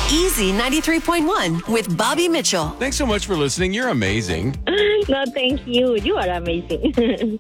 Easy 93.1 with Bobby Mitchell. Thanks so much for listening. You're amazing. No, thank you. You are amazing.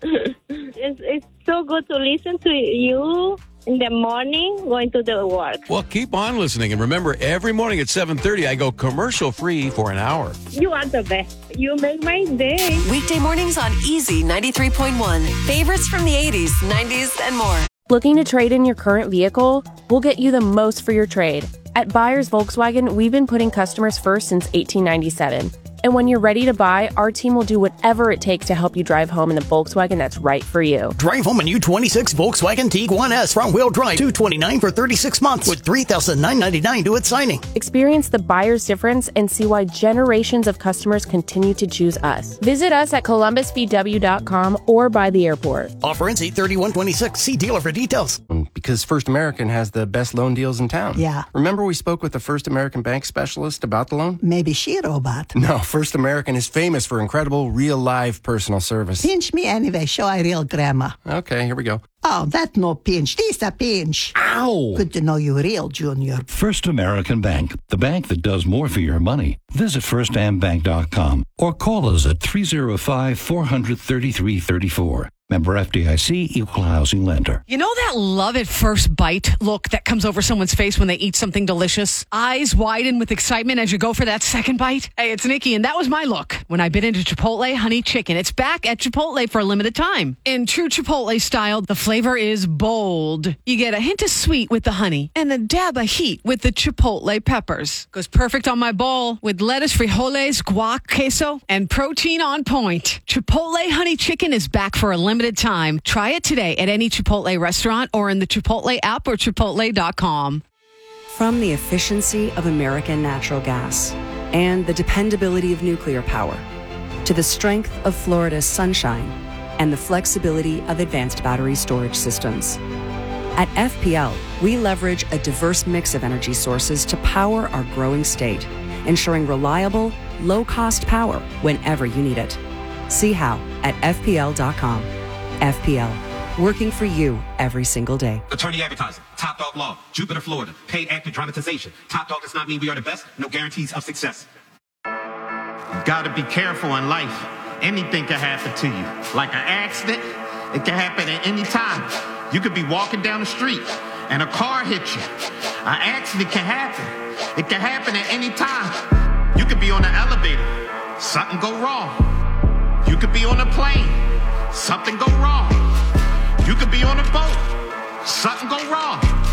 It's so good to listen to you in the morning going to the work. Well, keep on listening. And remember, every morning at 7:30, I go commercial-free for an hour. You are the best. You make my day. Weekday mornings on Easy 93.1. Favorites from the 80s, 90s, and more. Looking to trade in your current vehicle? We'll get you the most for your trade. At Buyers Volkswagen, we've been putting customers first since 1897. And when you're ready to buy, our team will do whatever it takes to help you drive home in the Volkswagen that's right for you. Drive home a new 26 Volkswagen Tiguan S front-wheel drive, $229 for 36 months with $3,999 due at signing. Experience the buyer's difference and see why generations of customers continue to choose us. Visit us at columbusvw.com or by the airport. Offer ends 8/31/26. See dealer for details. Because First American has the best loan deals in town. Yeah. Remember we spoke with the First American bank specialist about the loan? Maybe she a robot. No, First American is famous for incredible, real, live personal service. Pinch me anyway. Show I real grandma. Okay, here we go. Oh, that no pinch. This a pinch. Ow! Good to know you real, Junior. First American Bank, the bank that does more for your money. Visit firstambank.com or call us at 305-400-3334. Member FDIC, Equal Housing Lender. You know that love at first bite look that comes over someone's face when they eat something delicious? Eyes widen with excitement as you go for that second bite? Hey, it's Nikki, and that was my look when I bit into Chipotle Honey Chicken. It's back at Chipotle for a limited time. In true Chipotle style, the flavor is bold. You get a hint of sweet with the honey and a dab of heat with the Chipotle peppers. Goes perfect on my bowl with lettuce, frijoles, guac, queso, and protein on point. Chipotle Honey Chicken is back for a limited time. Try it today at any Chipotle restaurant or in the Chipotle app or chipotle.com. From the efficiency of American natural gas and the dependability of nuclear power to the strength of Florida's sunshine and the flexibility of advanced battery storage systems. At FPL, we leverage a diverse mix of energy sources to power our growing state, ensuring reliable, low-cost power whenever you need it. See how at FPL.com. FPL, working for you every single day. Attorney advertising, Top Dog Law, Jupiter, Florida, paid actor dramatization. Top Dog does not mean we are the best, no guarantees of success. Gotta be careful in life. Anything can happen to you. Like an accident, it can happen at any time. You could be walking down the street and a car hit you. An accident can happen. It can happen at any time. You could be on an elevator, something go wrong. You could be on a plane, something go wrong. You could be on a boat, something go wrong.